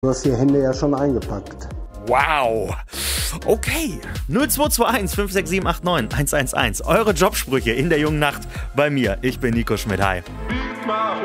Du hast die Hände ja schon eingepackt. Wow. Okay. 0221 56789 111. Eure Jobsprüche in der jungen Nacht bei mir. Ich bin Nico Schmidt. Hi.